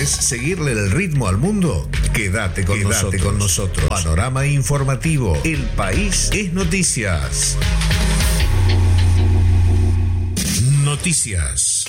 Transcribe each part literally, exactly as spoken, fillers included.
¿Querés seguirle el ritmo al mundo? Quédate con, Quédate nosotros. con nosotros. Panorama informativo. El país es noticias. Noticias.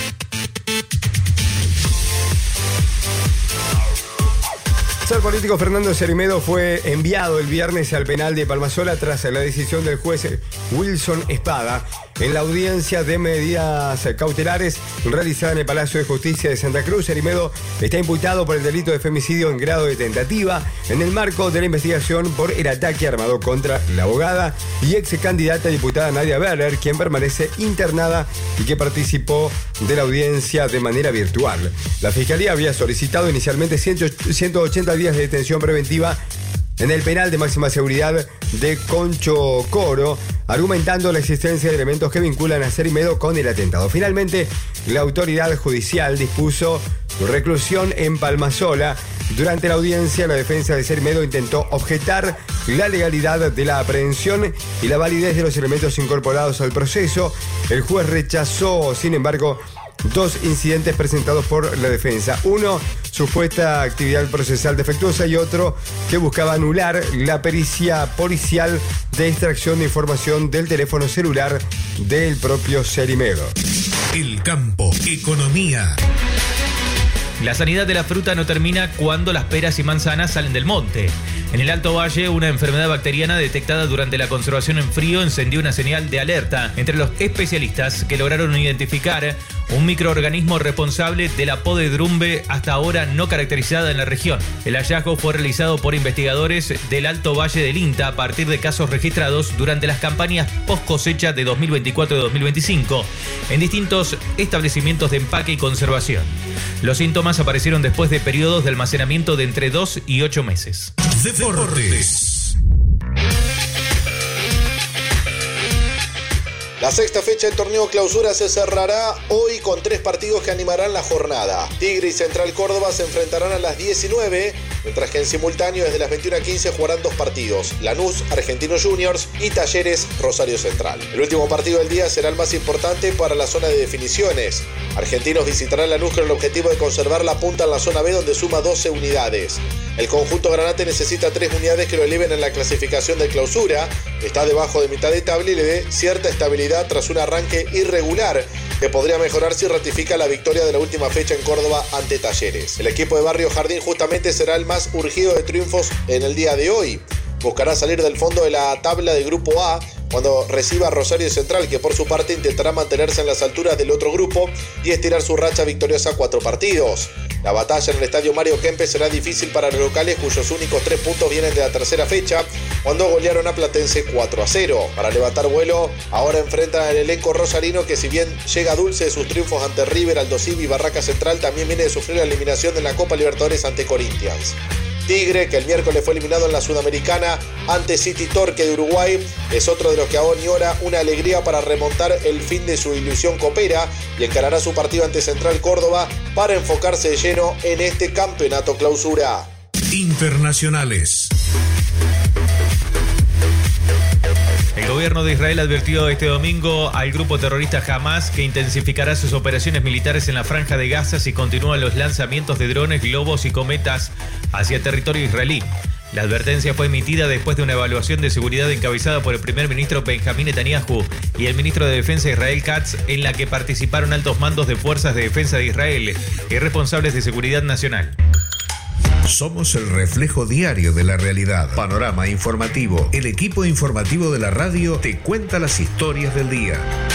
El político Fernando Cermedo fue enviado el viernes al penal de Palmasola tras la decisión del juez Wilson Espada en la audiencia de medidas cautelares realizada en el Palacio de Justicia de Santa Cruz. Cermedo está imputado por el delito de femicidio en grado de tentativa en el marco de la investigación por el ataque armado contra la abogada y ex candidata diputada Nadia Berler, quien permanece internada y que participó de la audiencia de manera virtual. La Fiscalía había solicitado inicialmente ciento ochenta días de detención preventiva en el penal de máxima seguridad de Concho Coro, argumentando la existencia de elementos que vinculan a Cermedo con el atentado. Finalmente, la autoridad judicial dispuso su reclusión en Palmasola. Durante la audiencia, la defensa de Cermedo intentó objetar la legalidad de la aprehensión y la validez de los elementos incorporados al proceso. El juez rechazó, sin embargo, dos incidentes presentados por la defensa. Uno, supuesta actividad procesal defectuosa, y otro que buscaba anular la pericia policial de extracción de información del teléfono celular del propio Cermedo. El campo, economía. La sanidad de la fruta no termina cuando las peras y manzanas salen del monte. En el Alto Valle, una enfermedad bacteriana detectada durante la conservación en frío encendió una señal de alerta entre los especialistas que lograron identificar un microorganismo responsable de la podredumbre hasta ahora no caracterizada en la región. El hallazgo fue realizado por investigadores del Alto Valle del INTA a partir de casos registrados durante las campañas post cosecha de dos mil veinticuatro y dos mil veinticinco en distintos establecimientos de empaque y conservación. Los síntomas aparecieron después de periodos de almacenamiento de entre dos y ocho meses. Deportes. La sexta fecha del torneo Clausura se cerrará hoy con tres partidos que animarán la jornada. Tigre y Central Córdoba se enfrentarán a las diecinueve, mientras que en simultáneo desde las veintiuna quince jugarán dos partidos: Lanús, Argentinos Juniors, y Talleres, Rosario Central. El último partido del día será el más importante para la zona de definiciones. Argentinos visitará Lanús con el objetivo de conservar la punta en la zona B, donde suma doce unidades. El conjunto granate necesita tres unidades que lo eleven en la clasificación de Clausura. Está debajo de mitad de tabla y le dé cierta estabilidad tras un arranque irregular que podría mejorar si ratifica la victoria de la última fecha en Córdoba ante Talleres. El equipo de Barrio Jardín justamente será el más urgido de triunfos en el día de hoy. Buscará salir del fondo de la tabla de Grupo A cuando reciba a Rosario Central, que por su parte intentará mantenerse en las alturas del otro grupo y estirar su racha victoriosa a cuatro partidos. La batalla en el estadio Mario Kempes será difícil para los locales, cuyos únicos tres puntos vienen de la tercera fecha, cuando golearon a Platense cuatro a cero. Para levantar vuelo, ahora enfrentan al elenco rosarino, que si bien llega dulce de sus triunfos ante River, Aldo Civi y Barraca Central, también viene de sufrir la eliminación de la Copa Libertadores ante Corinthians. Tigre, que el miércoles fue eliminado en la Sudamericana ante City Torque de Uruguay, es otro de los que añora una alegría para remontar el fin de su ilusión copera y encarará su partido ante Central Córdoba para enfocarse de lleno en este campeonato Clausura. Internacionales. El gobierno de Israel advirtió este domingo al grupo terrorista Hamas que intensificará sus operaciones militares en la Franja de Gaza si continúan los lanzamientos de drones, globos y cometas hacia territorio israelí. La advertencia fue emitida después de una evaluación de seguridad encabezada por el primer ministro Benjamín Netanyahu y el ministro de Defensa Israel Katz, en la que participaron altos mandos de fuerzas de defensa de Israel y responsables de seguridad nacional. Somos el reflejo diario de la realidad. Panorama informativo. El equipo informativo de la radio te cuenta las historias del día.